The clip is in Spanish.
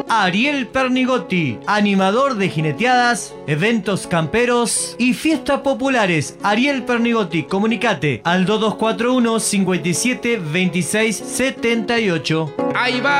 Ariel Pernigotti, animador de jineteadas, eventos camperos y fiestas populares. Ariel Pernigotti, comunicate al 2241 57 26 78. Ahí va.